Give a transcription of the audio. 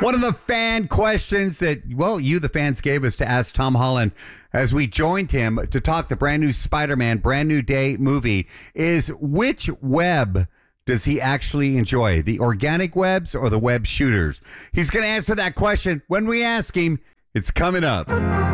One of the fan questions that, well, you, the fans, gave us to ask Tom Holland as we joined him to talk the brand new Spider-Man, brand new day movie is which web does he actually enjoy? The organic webs or the web shooters? He's going to answer that question when we ask him. It's coming up.